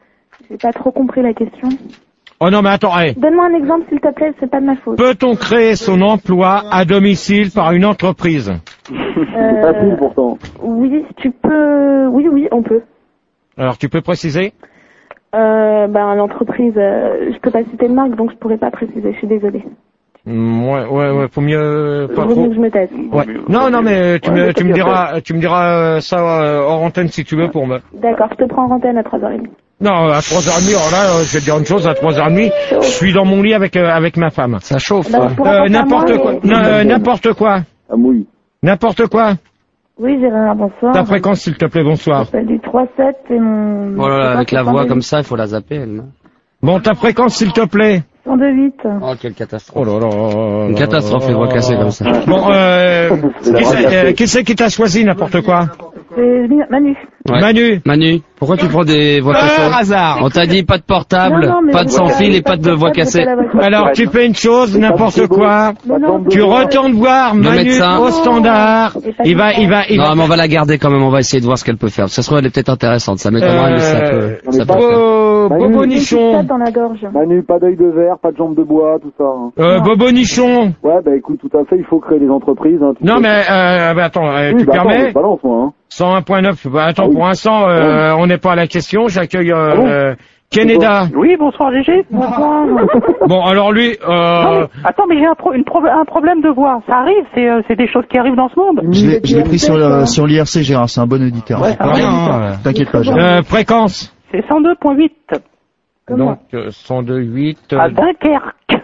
J'ai pas trop compris la question. Oh non, mais attends, hey. Donne-moi un exemple, s'il te plaît, c'est pas de ma faute. Peut-on créer son emploi à domicile par une entreprise? Euh, Facile pourtant. oui, tu peux... Oui, oui, on peut. Alors, tu peux préciser? Euh, ben, l'entreprise, euh, je peux pas citer de marque, donc je pourrais pas préciser, je suis désolée. Mm, ouais, ouais, ouais, faut mieux pas Vaut trop. mieux que je me taise. Ouais. Non, non, mais tu me, tu me diras, tu me diras euh, ça euh, hors antenne si tu veux pour me. D'accord, je te prends en antenne à trois heures trente. Non, à trois heures trente, alors là, euh, je vais te dire une chose, à trois heures trente, je suis dans mon lit avec euh, avec ma femme. Ça chauffe. Bah, pour Euh, apporter à n'importe moi, quoi, et- non, euh, n'importe quoi, Ah oui. n'importe quoi. Oui, Gérard, bonsoir. Ta fréquence, s'il te plaît, bonsoir. J'appelle du trois sept et mon... Oh là là, avec la voix comme ça. ça, il faut la zapper, elle. non Bon, ta fréquence, s'il te plaît. cent deux huit. Oh, quelle catastrophe. Oh là là. Une catastrophe, les voix cassées comme ça. Bon, euh, qui c'est euh, qui c'est qui t'a choisi n'importe quoi? C'est Manu. Ouais. Manu. Manu, pourquoi tu prends des voix Par cassées? hasard. On t'a dit pas de portable, Non, non, mais pas de vous sans voyez, fil et pas pas de de voix portable, cassée. c'est pas la voix. Alors, tu fais une chose, n'importe quoi. Non, non, Tu retournes voir Le Manu médecin. au standard. Il va, il va, il Non, va. mais on va la garder quand même, on va essayer de voir ce qu'elle peut faire. Ça se trouve, elle est peut-être intéressante, ça m'étonnerait, mais ça peut, Euh, ça peut faire. Bobo, Manu. Bobo J'ai une petite Nichon. tape dans la gorge. Manu, pas d'œil de verre, pas de jambes de bois, tout ça. hein. Euh, Bobo Nichon. Ouais, bah écoute, tout à fait, il faut créer des entreprises. Hein, tu Non sais. mais, euh, bah, attends, euh, Oui, tu bah, attends, permets je balance moi. Hein. cent un point neuf. Bah, attends, Ah oui. pour l'instant, euh, on n'est pas à la question. J'accueille euh, Ah bon euh, Keneda. Oui, bonsoir Gégé. Bonsoir. Bon, alors lui, Non, euh, mais, attends, mais j'ai un, pro- une pro- un problème de voix. Ça arrive, c'est euh, c'est des choses qui arrivent dans ce monde. Je l'ai je l'ai pris sur, le- sur l'I R C, Gérard, c'est un bon auditeur. Ouais, ça va. rien, hein. T'inquiète pas, Gérard. euh, fréquence. C'est cent deux point huit. Donc, euh, cent deux virgule huit. euh, À Dunkerque.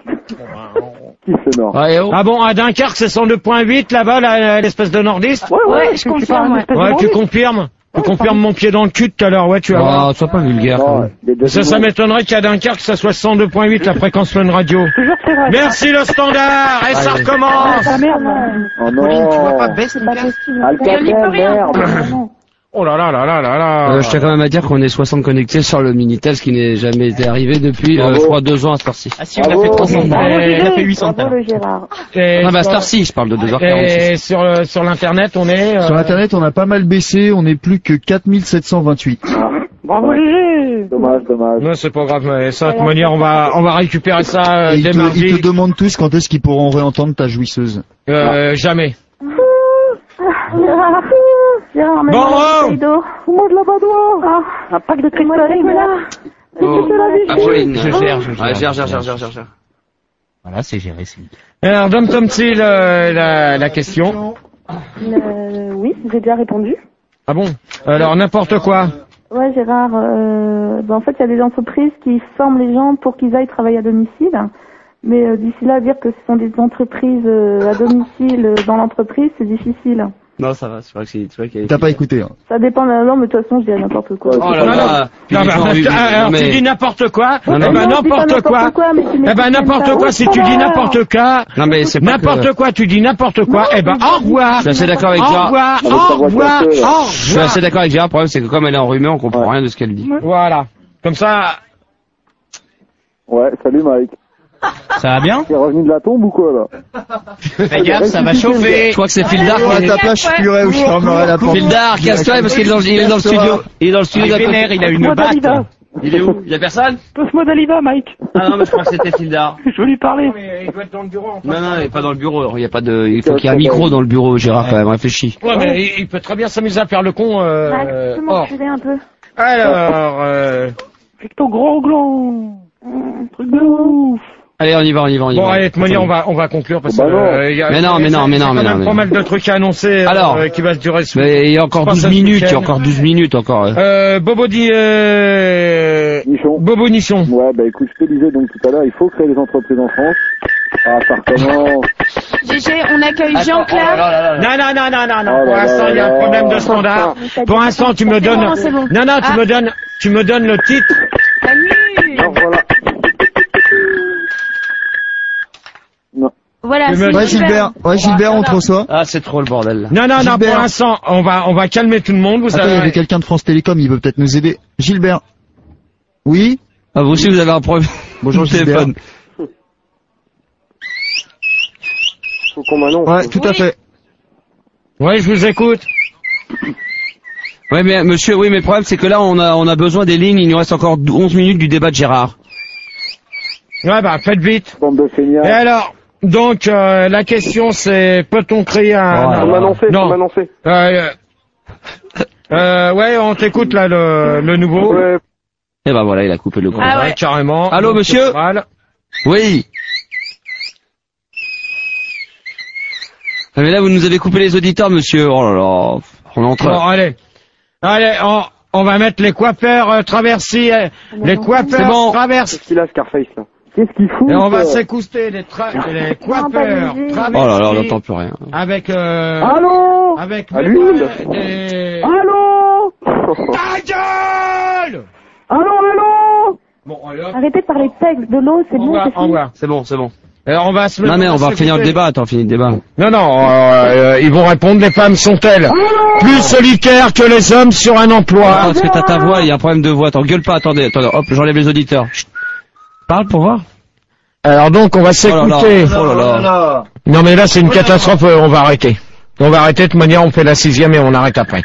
Qui c'est mort? Ouais, oh. Ah bon, à Dunkerque, c'est cent deux virgule huit là-bas, là, l'espèce de nordiste? Ouais, ouais, Ouais, tu- je tu confirme, parles un ouais. espèce de Ouais, tu bandit. confirmes. Tu confirmes mon pied dans le cul tout à l'heure, ouais, tu vas voir. Oh, sois pas vulgaire. quand Non, même. il est déjà Ça, tout ça le monde. m'étonnerait qu'à Dunkerque, ça soit cent deux virgule huit la fréquence Fun Radio. Je te jure que c'est vrai. Merci le standard, et ça Allez. recommence. Ah merde. Oh Pauline, tu vois pas, non. baisse C'est ton pas casque. possible. Alcatel, merde. Oh là là là là là là. Euh, je tiens quand même à dire qu'on est soixante connectés sur le Minitel, ce qui n'est jamais été arrivé depuis, euh, Bravo. je crois, deux ans à cette heure-ci. Ah si, on a Bravo. fait trois cents. Bravo, On a Gégé. fait huit cents. Bravo le Gérard. Et Non, mais à sur- cette heure-ci, je parle de deux heures quarante-six. Et sur, le- sur l'internet, on est... euh, Sur internet, on a pas mal baissé, on est plus que quatre mille sept cent vingt-huit. Bravo Gégé. Dommage, dommage. Non, c'est pas grave, mais ça, de toute manière, on va, on va récupérer ça euh, Et ils dès te, mardi. ils te demandent tous quand est-ce qu'ils pourront réentendre ta jouisseuse. Euh, jamais. Gérard, Gérard, Bon, mets-moi oh. une bouteille d'eau. Fous-moi de la badoie. Un pack de Fais-moi la cristalline. là. Oh. la vie. Apolline. Je gère, je Ouais, gère. gère, gère, gère, gère, gère. Voilà, c'est géré, c'est nickel. Alors, Dom Tom Sil, euh, la, la question. Euh, oui, j'ai déjà répondu. Ah bon? Alors, n'importe quoi. Ouais, Gérard, euh, ben, en fait, il y a des entreprises qui forment les gens pour qu'ils aillent travailler à domicile. Mais euh, d'ici là, dire que ce sont des entreprises euh, à domicile euh, dans l'entreprise, c'est difficile. Non, ça va, c'est vrai que c'est, c'est vrai qu'il y a... T'as pas écouté, hein. Ça dépend de la norme, mais de toute façon, je dirais n'importe quoi. Oh là Non, là. puis Non, les mais, gens, oui, oui, alors, non, mais- tu dis n'importe quoi. Non, Eh non, ben, non, je dis pas n'importe quoi. n'importe quoi, mais tu Eh ben, m'expliques n'importe ça. quoi, si tu dis n'importe quoi. Non, mais c'est pas N'importe que... quoi, tu dis n'importe quoi. Non, Eh ben, mais au revoir. Je suis assez d'accord avec Au Gérard. revoir, Avec ta au voix revoir, cassée, là. au Je suis revoir. assez d'accord avec Gérard. Le problème, c'est que comme elle est enrhumée, on comprend rien de ce qu'elle dit. Voilà. Comme ça, Ouais, salut Mike. Ça va bien? T'es revenu de la tombe ou quoi là? Fais gaffe, ça va chauffer. Je crois que c'est Fildar Moi, qui à ta place, je fuirais ou je fermerais la porte. Fildar, casse-toi parce qu'il est dans, il est dans le studio. Il est dans le Il studio est d'à côté. vénère, il a une Passe-moi batte. Daliva. Il est où? Il y a personne? Passe-moi Daliva, Mike. Ah non, mais je crois que c'était Fildar. Je veux lui parler. il doit être dans le bureau. en fait. Non, non, il est pas dans le bureau. Il y a pas de, il faut qu'il y ait un micro dans le bureau, Gérard, quand même. Réfléchis. Ouais, mais il, il peut très bien s'amuser à faire le con. Euh, Max, tu peux hors. m'enculer un peu. Alors, euh, Avec ton gros gland. Mmh. Truc de ouf. Allez, on y va, on y va, on y va. bon, allez, de toute manière, on va, on va conclure parce que. Bah non. euh, il y a- Mais non, mais non, mais non, il y a mais quand non, même mais pas non. mal de trucs à annoncer. Alors. euh, qui va se durer. ce- Mais il y a encore Je pense douze à ce minutes, il y week-end. a encore douze minutes encore. Euh, Bobo dit, euh, Nichon. Bobo Nichon. Ouais, bah écoute, je te disais donc tout à l'heure, il faut créer des entreprises en France. Ah, ça recommence. Gégé, on accueille Jean-Claude. Non, non, non, non, non, non. Oh Pour là l'instant, il y a là un là. problème de standard. Pour l'instant, tu me donnes. Non, c'est bon. Non, non, tu Ah. me donnes, tu me donnes le titre. Manu. Non, voilà. Non. Voilà, Je c'est me- Ouais, Gilbert, ouais, Gilbert, on te reçoit. Ah, c'est trop le bordel, là. Non, non, non. Gilbert. Pour l'instant, on va, on va calmer tout le monde. Vous Attends, il y avez. avait quelqu'un de France Télécom, il veut peut-être nous aider. Gilbert. Oui? Ah, vous aussi, vous avez un problème. Bonjour, de Gilbert. téléphone. Faut qu'on m'annonce. Ouais, tout à Oui. fait. Ouais, je vous écoute. Ouais, mais monsieur, oui, mais le problème c'est que là on a on a besoin des lignes. Il nous reste encore onze minutes du débat de Gérard. Ouais, bah faites vite. Bande de feignards. Et alors, donc euh, la question c'est peut-on créer un... Faut m'annoncer, faut m'annoncer. Euh, euh, ouais, on t'écoute là le, le nouveau. Ouais. Et ben voilà, il a coupé le gros. Ah ouais, carrément. Allô, Donc, monsieur. Oui. Ah, mais là vous nous avez coupé les auditeurs, monsieur. Oh là là. On est en train. Bon, allez. Allez, on, on va mettre les coiffeurs euh, traversés, euh, les coiffeurs bon. traversés. Qu'est-ce qu'il a, Scarface, là? Qu'est-ce qu'il fout? Et on va s'écouter les, tra les coiffeurs traversés. Oh là là, on n'entend plus rien. Avec, euh... Allô? Avec À des... l'huile. des... Allô? Ta gueule! Allô, allô? Bon, alors, Arrêtez de parler de sexe, de l'eau, c'est on bon, va, c'est on fini. va. C'est bon, c'est bon. Alors on va se Non mais on va s'écouter. finir le débat. Attends, finis le débat. Non, non, euh, euh, ils vont répondre, les femmes sont-elles plus solitaires que les hommes sur un emploi? Ah, parce que t'as ta voix, il y a un problème de voix. Attends, gueule pas. Attendez, attendez. Hop, j'enlève les auditeurs. Chut. Parle pour voir. Alors donc on va s'écouter. Oh là là. Non mais là c'est une catastrophe, euh, on va arrêter. On va arrêter, de toute manière on fait la sixième et on arrête après.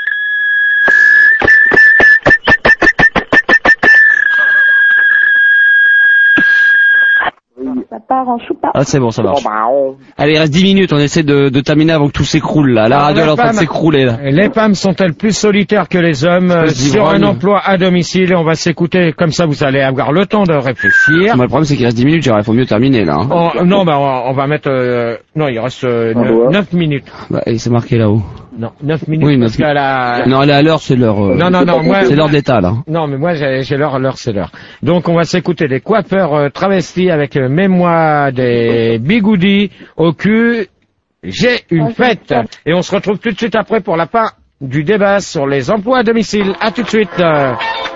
Ça part en choupa. Ah c'est bon, ça marche. Oh, bah, on... Allez, il reste dix minutes. On essaie de, de terminer avant que tout s'écroule là. La radio elle est en train de s'écrouler là. Les femmes sont-elles plus solitaires que les hommes euh, Espèce sur un d'ivrogne. emploi à domicile? On va s'écouter, comme ça vous allez avoir le temps de réfléchir. Moi, le problème c'est qu'il reste dix minutes. Gérard, il faut mieux terminer là. Hein. Oh, non, bah on, on va mettre... euh, non, il reste euh, Ah, ouais. neuf minutes. Bah, et c'est marqué là-haut. Non, neuf minutes. Oui, parce neuf qu'à la... Non, elle est à l'heure, c'est l'heure. euh, Non, non, non, moi... C'est l'heure de l'État là. Non, mais moi, j'ai j'ai l'heure, l'heure, c'est l'heure. Donc, on va s'écouter des coiffeurs euh, travestis avec euh, mémoire des bigoudis au cul. J'ai une fête. Et on se retrouve tout de suite après pour la fin du débat sur les emplois à domicile. À tout de suite. euh.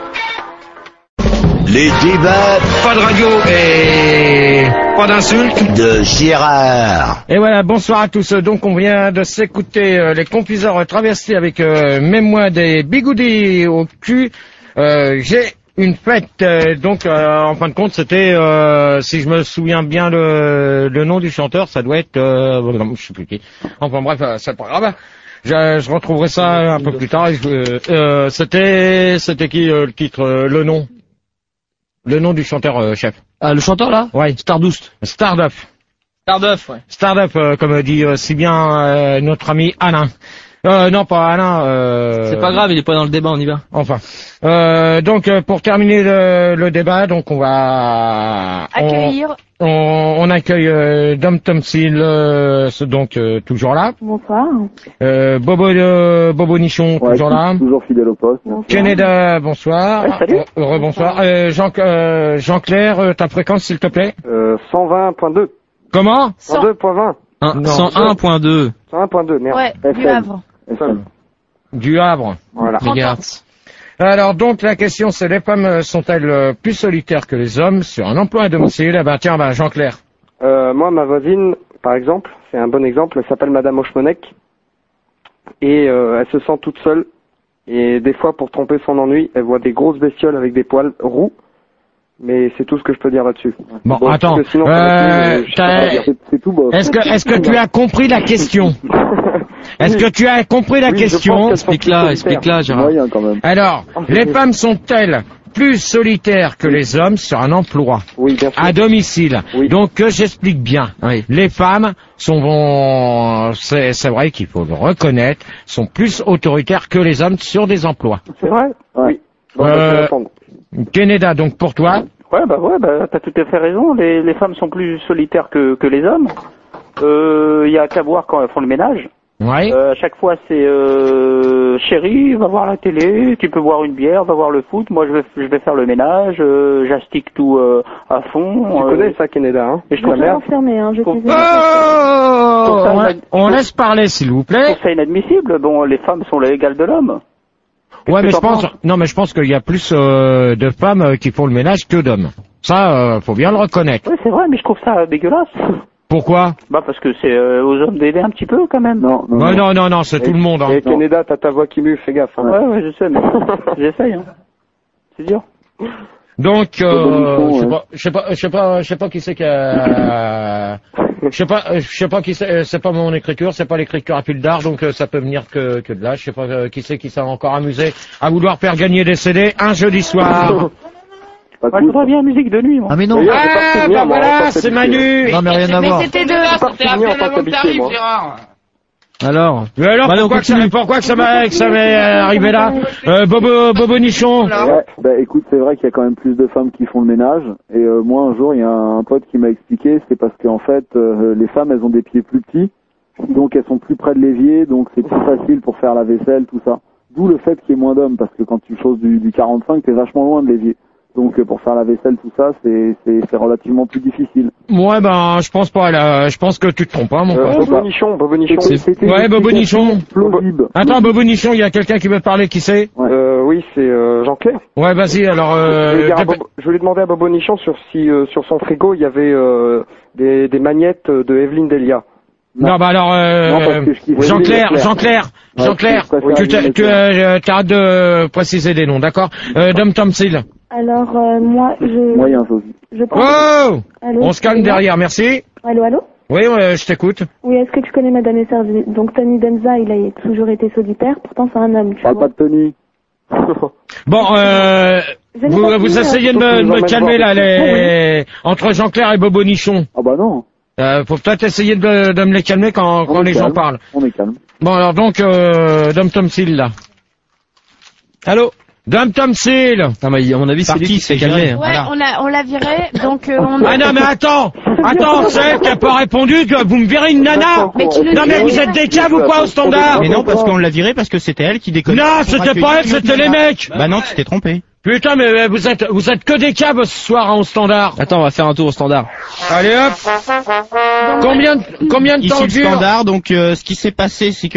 Les débats Pas de radio et pas d'insultes. de Gérard. Et voilà, bonsoir à tous. Donc, on vient de s'écouter euh, les confiseurs travestis avec euh, mémoire des bigoudis au cul. Euh, J'ai une fête. Euh, donc, euh, en fin de compte, c'était, euh, si je me souviens bien le, le nom du chanteur, ça doit être, euh, je sais plus qui. Enfin bref, euh, c'est pas grave. Je, je retrouverai ça un peu plus tard. Et je- euh, c'était, c'était qui euh, le titre, euh, le nom, le nom du chanteur euh, chef. Ah, le chanteur là? Ouais. Stardust. Starduff. Starduff, ouais. Startup, euh, comme dit euh, si bien euh, notre ami Alain. Euh, non, pas Alain. Euh... C'est pas grave, il est pas dans le débat, on y va. Enfin. Euh, donc, euh, pour terminer le, le débat, donc on va... Accueillir. On, on, on accueille euh, Dom Tomsil, euh, c'est donc euh, toujours là. Bonsoir. Euh, Bobo, euh, Bobo Nichon, Ouais, toujours là. toujours fidèle au poste. Canada, bonsoir. Ouais, salut. Euh, rebonsoir. Euh, Jean, euh, Jean-Claire, euh, ta fréquence, s'il te plaît. Euh, cent vingt point deux. Comment? cent deux point vingt. Non. cent un point deux. cent un point deux, merde. Ouais, du F M. Havre. F M. Du Havre. Voilà. Mégahertz. Alors donc la question c'est les femmes sont-elles euh, plus solitaires que les hommes sur un emploi à domicile? Eh ben tiens, ben Jean-Claire. Euh, moi, ma voisine, par exemple, c'est un bon exemple, elle s'appelle Madame Hochmonek. Et euh, elle se sent toute seule. Et des fois, pour tromper son ennui, elle voit des grosses bestioles avec des poils roux. Mais c'est tout ce que je peux dire là-dessus. Bon, Bon, attends. parce que sinon, Euh, euh, je sais t'as- pas dire. C'est c'est tout beau. Est-ce que est-ce que tu as compris la question? Est-ce que tu as compris la Oui, je question? pense qu'elles sont Explique-la, plus explique-la, Gérard. Moyen quand même. Alors, les femmes sont-elles plus solitaires que les hommes sur un emploi Oui, bien sûr. à domicile? Oui. Donc que j'explique bien. Oui. Les femmes sont, vont- c'est c'est vrai qu'il faut le reconnaître, sont plus autoritaires que les hommes sur des emplois. C'est vrai? Oui. Bon, bah, je vais Euh, répondre. Canada, donc pour toi? Ouais, bah ouais, bah t'as tout à fait raison. Les, les femmes sont plus solitaires que, que les hommes. Il y a qu'à voir quand elles font le ménage. Ouais. Euh, à chaque fois, c'est euh, chérie, va voir la télé, tu peux boire une bière, va voir le foot. Moi, je vais, je vais faire le ménage, euh, j'astique tout euh, à fond. Tu euh, connais ça, Canada, hein? Et je Je trouve vais ça, enfermer, hein, je trouve- disais. Oh, ça, on, ça- on laisse parler s'il vous je plaît. trouve ça inadmissible. Bon, les femmes sont l'égale de l'homme. Ouais, que mais je t'en pense, penses non, mais je pense qu'il y a plus euh, de femmes euh, qui font le ménage que d'hommes. Ça, euh, faut bien le reconnaître. Ouais, c'est vrai, mais je trouve ça dégueulasse. Pourquoi? Bah parce que c'est euh, aux hommes d'aider un petit peu quand même. Non, non, Non, non, non, non, c'est tout le monde. Hein. Et Canada, t'as ta voix qui mue, fais gaffe. Hein. Ouais, ouais, je sais, mais j'essaye. Hein. C'est dur. Donc, euh, Bobo Nichon, je sais ouais. pas, je sais pas, je sais pas, je sais pas qui c'est qui a, Je sais pas, euh, je sais pas qui c'est, euh, c'est pas mon écriture, c'est pas l'écriture à Pildar, donc euh, ça peut venir que, que de là. Je sais pas euh, qui c'est qui s'est encore amusé à vouloir faire gagner des C D un jeudi soir. Moi, je voudrais bien musique de nuit, moi. Ah mais non. Ah, bah voilà, c'est Manu. Non mais rien à voir. Mais c'était de... C'était à peine avant le tarif, Gérard. Alors, mais alors Bah, pourquoi, que ça, pourquoi que ça m'est que ça m'est arrivé là, euh, Bobo Bobo Nichon? Ouais, bah écoute, c'est vrai qu'il y a quand même plus de femmes qui font le ménage. Et euh, moi, un jour, il y a un pote qui m'a expliqué, c'est parce qu'en fait, euh, les femmes, elles ont des pieds plus petits, donc elles sont plus près de l'évier, donc c'est plus facile pour faire la vaisselle, tout ça. D'où le fait qu'il y ait moins d'hommes, parce que quand tu choses du, du quarante-cinq, t'es vachement loin de l'évier. Donc euh, pour faire la vaisselle, tout ça, c'est c'est c'est relativement plus difficile. Ouais, ben je pense pas. Là, je pense que tu te trompes, hein, mon Euh, pote. Bobo Nichon, Bobo Nichon. Ouais, Bobo Nichon. Plausible. Attends, Bobo Nichon, il y a quelqu'un qui veut te parler. Qui c'est? Euh, oui, c'est euh, Jean-Claire. Ouais, vas-y. Alors, je, voulais euh, dire à Bobo- je voulais demander à Bobo Nichon sur si euh, sur son frigo il y avait euh, des des magnettes de Evelyne Delia. non, bah alors, euh, Non, parce que je kiffe Jean-Claire, Jean-Claire. Jean-Claire, Ouais, Jean-Claire, je préfère tu, t'as- Evelyne tu, Delia. euh, t'arrêtes de préciser des noms, d'accord? Euh, Dom Tomsil. Alors, euh, moi, je... Moyen, Sophie. Je pense... Oh! Allô, On se calme allô derrière, merci. Allô, allô? Oui, ouais, je t'écoute. Oui, est-ce que tu connais Madame Esservi? Donc, Tony Denza, il a toujours été solitaire, pourtant c'est un homme, tu Parle vois. pas de Tony. Bon, euh, Je n'ai vous, pas vous fini, essayez de hein. me, de me Faut que je calmer là, l'emmène les, entre Jean-Claire et Bobo Nichon. Ah bah non. Euh, faut peut-être essayer de, de me les calmer quand, quand est les gens calme. parlent. On est calme. Bon, alors donc, euh, Dom Tomsil, là. Allô? Dom Tomsil! Non, mais à mon avis, c'est lui qui s'est calmé. hein. Ouais, on l'a, on l'a viré, donc euh, on... Ah non, mais attends! Attends, c'est elle qui a pas répondu, que vous me virez une nana! Mais tu le Non mais dis, vous êtes des caves ou quoi au standard? Mais non, parce qu'on l'a viré parce que c'était elle qui déconnait. Non, c'était pas elle, c'était les mecs! Bah non, tu t'es trompé. Putain, mais euh, vous êtes, vous êtes que des caves ce soir hein, au standard. Attends, on va faire un tour au standard. Allez hop! Combien, de- combien de Ici temps le dure? standard, donc euh, ce qui s'est passé, c'est que